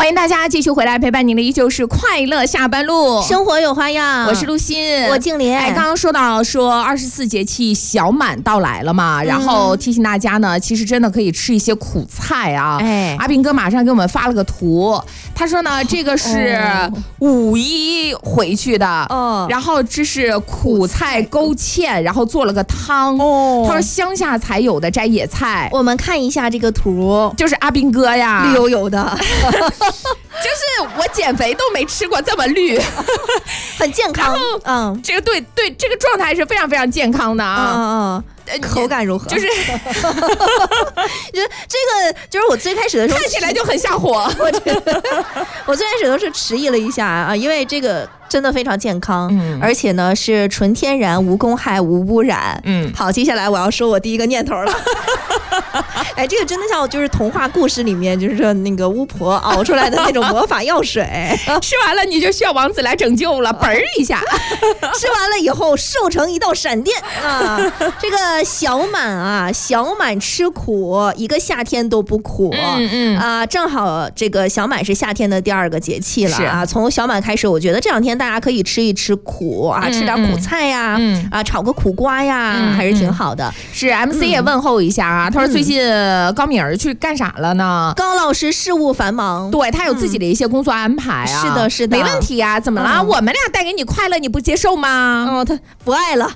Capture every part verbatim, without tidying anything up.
欢迎大家继续回来陪伴您的依旧是快乐下班路， 生活有花样。 我是陆欣， 我静莲。 哎，刚刚说到说二十四节气小满到来了嘛，然后提醒大家呢，其实真的可以吃一些苦菜啊。哎，阿斌哥马上给我们发了个图，他说呢，这个是五一回去的，哦，然后这是苦菜勾芡，然后做了个汤。哦，他说乡下才有的摘野菜。 我们看一下这个图， 就是阿斌哥呀， 绿油油的。 就是我减肥都没吃过这么绿， 很健康。 嗯，这个对对，这个状态是非常非常健康的啊。 嗯嗯。口感如何？ 就是， 就这个，就是我最开始的时候看起来就很下火。 我我最开始都是迟疑了一下啊，因为这个真的非常健康，嗯、而且呢是纯天然、无公害、无污染。嗯，好，接下来我要说我第一个念头了。哎，这个真的像就是童话故事里面就是那个巫婆熬出来的那种魔法药水， 吃完了你就需要王子来拯救了，嘣儿一下， 吃完了以后瘦成一道闪电啊！这个小满啊，小满吃苦，一个夏天都不苦。嗯嗯啊，正好这个小满是夏天的第二个节气了啊。从小满开始，我觉得这两天大家可以吃一吃苦啊，吃点苦菜呀，嗯、啊，炒个苦瓜呀，嗯、还是挺好的。 是 M C 也问候一下啊，他说最近高敏儿去干啥了呢？ 高老师事务繁忙， 对他有自己的一些工作安排啊。 是的，是的， 没问题啊。怎么了？我们俩带给你快乐，你不接受吗？ 哦，他不爱了。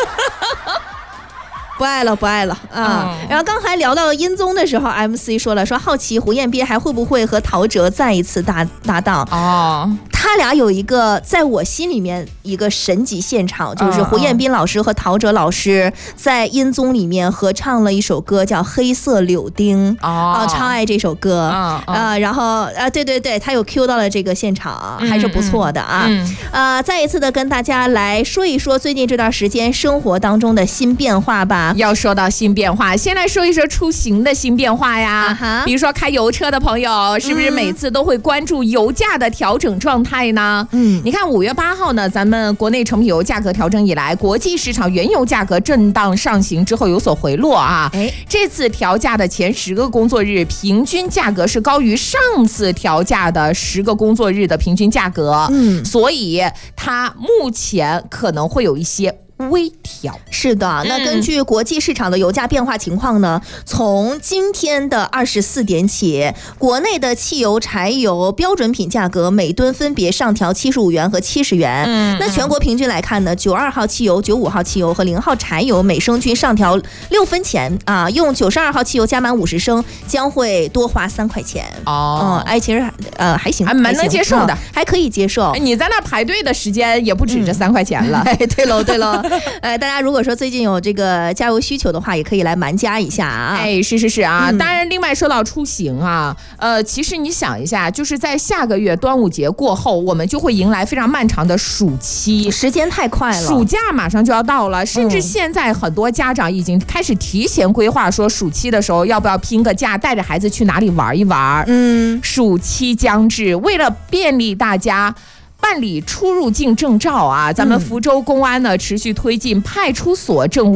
不爱了，不爱了啊！嗯、然后刚才聊到音综的时候 ，M C 说了，说好奇胡彦斌还会不会和陶喆再一次搭搭档哦。他俩有一个在我心里面一个神级现场，就是胡彦斌老师和陶喆老师在音综里面合唱了一首歌，叫《黑色柳丁》啊，超爱这首歌啊、呃。然后啊，对对对，他有 Q 到了这个现场，还是不错的啊。嗯嗯、呃，再一次的跟大家来说一说最近这段时间生活当中的新变化吧。 要说到新变化，先来说一说出行的新变化呀。Uh-huh. 比如说开油车的朋友，是不是每次都会关注油价的调整状态呢？嗯，你看五月八号呢，咱们国内成品油价格调整以来，国际市场原油价格震荡上行之后有所回落啊。哎，这次调价的前十个工作日平均价格是高于上次调价的十个工作日的平均价格。嗯，所以它目前可能会有一些微调。 是的，那根据国际市场的油价变化情况呢，从今天的二十四点起，国内的汽油、柴油标准品价格每吨分别上调七十五元和七十元。嗯，那全国平均来看呢，九二号汽油、九五号汽油和零号柴油每升均上调六分钱啊，用九十二号汽油加满五十升将会多花三块钱。哦，嗯，哎，其实呃还行， 还蛮能接受的， 还可以接受。 你在那排队的时间也不止这三块钱了。 哎，对喽，对喽。呃，大家如果说最近有这个加油需求的话，也可以来蛮加一下啊。 哎，是是是啊。嗯、当然，另外说到出行啊，呃，其实你想一下，就是在下个月端午节过后，我们就会迎来非常漫长的暑期， 时间太快了， 暑假马上就要到了，甚至现在很多家长已经开始提前规划，说暑期的时候要不要拼个假，带着孩子去哪里玩一玩。嗯，暑期将至，为了便利大家办理出入境证照啊，咱们福州公安呢持续推进派出所政务